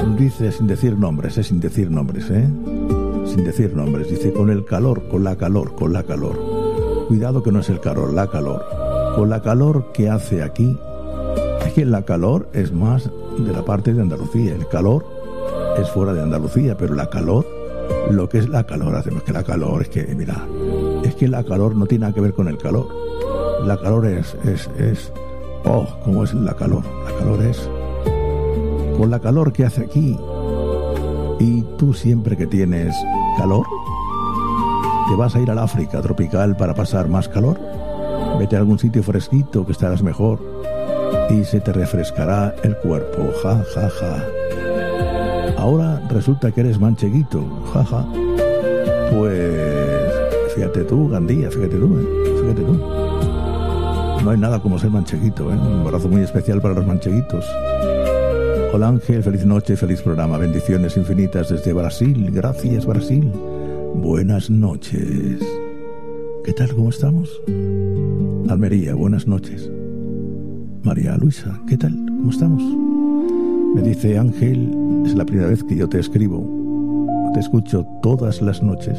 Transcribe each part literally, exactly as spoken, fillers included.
Dice sin decir nombres, eh, sin decir nombres, ¿eh? Sin decir nombres. Dice con el calor, con la calor, con la calor. Cuidado que no es el calor, la calor. Con la calor que hace aquí. Es que la calor es más de la parte de Andalucía. El calor es fuera de Andalucía, pero la calor, lo que es la calor, hacemos que la calor es que, mira, es que la calor no tiene nada que ver con el calor. La calor es, es, es, oh, ¿cómo es la calor? La calor es, con la calor que hace aquí, y tú siempre que tienes calor, te vas a ir al África tropical para pasar más calor. Vete a algún sitio fresquito que estarás mejor y se te refrescará el cuerpo, ja, ja, ja. Ahora resulta que eres mancheguito, jaja. Pues fíjate tú, Gandía, fíjate tú, ¿eh? Fíjate tú. No hay nada como ser mancheguito, ¿eh? Un abrazo muy especial para los mancheguitos. Hola Ángel, feliz noche, feliz programa. Bendiciones infinitas desde Brasil. Gracias, Brasil. Buenas noches. ¿Qué tal? ¿Cómo estamos? Almería, buenas noches. María Luisa, ¿qué tal? ¿Cómo estamos? Me dice Ángel, es la primera vez que yo te escribo. Te escucho todas las noches.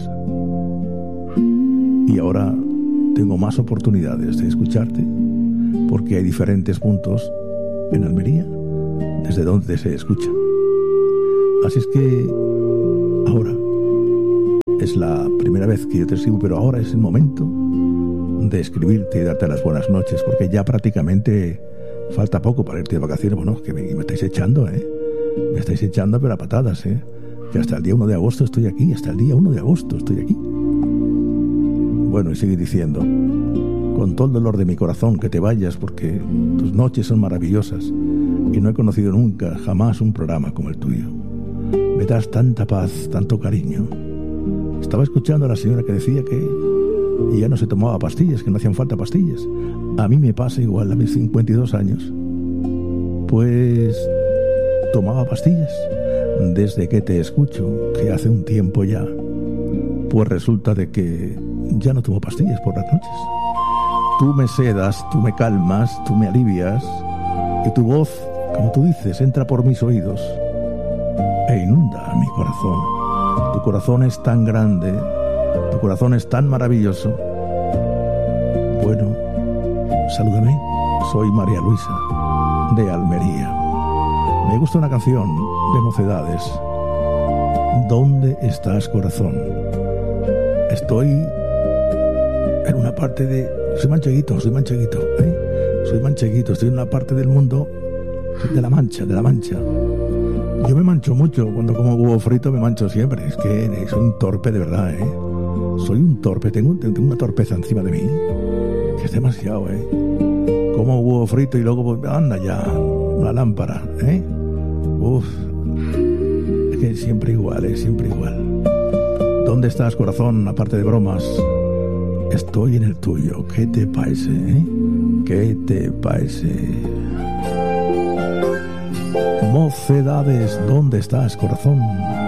Y ahora tengo más oportunidades de escucharte, porque hay diferentes puntos en Almería desde donde se escucha. Así es que ahora es la primera vez que yo te escribo, pero ahora es el momento de escribirte y darte las buenas noches, porque ya prácticamente falta poco para irte de vacaciones. Bueno, que me, me estáis echando, ¿eh? Me estáis echando, pero a patadas, ¿eh? Que hasta el día uno de agosto estoy aquí, hasta el día uno de agosto estoy aquí. Bueno, y sigue diciendo, con todo el dolor de mi corazón, que te vayas, porque tus noches son maravillosas y no he conocido nunca, jamás un programa como el tuyo. Me das tanta paz, tanto cariño. Estaba escuchando a la señora que decía que ya no se tomaba pastillas, que no hacían falta pastillas. A mí me pasa igual, a mis cincuenta y dos años. Pues tomaba pastillas desde que te escucho, que hace un tiempo ya. Pues resulta de que ya no tomo pastillas por las noches. Tú me sedas, tú me calmas, tú me alivias, y tu voz, como tú dices, entra por mis oídos e inunda mi corazón. Tu corazón es tan grande, tu corazón es tan maravilloso. Bueno, salúdame, soy María Luisa, de Almería. Me gusta una canción de Mocedades. ¿Dónde estás, corazón? Estoy en una parte de... Soy mancheguito, soy mancheguito, ¿eh? Soy mancheguito, estoy en una parte del mundo de la Mancha, de la Mancha. Yo me mancho mucho, cuando como huevo frito me mancho siempre. Es que soy un torpe de verdad, ¿eh? Soy un torpe, tengo, tengo una torpeza encima de mí, que es demasiado, ¿eh? Como huevo frito y luego, anda ya, una lámpara, ¿eh? Uf, es que siempre igual, ¿eh? Siempre igual. ¿Dónde estás, corazón? Aparte de bromas, estoy en el tuyo. ¿Qué te parece, eh? ¿Qué te parece? Mocedades, ¿dónde estás, corazón?